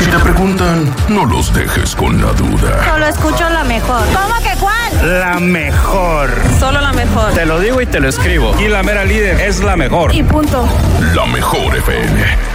Si te preguntan, no los dejes con la duda. Solo escucho la mejor. ¿Cómo que cuál? La mejor. Solo la mejor. Te lo digo y te lo escribo. Y la mera líder es la mejor. Y punto. La Mejor FM.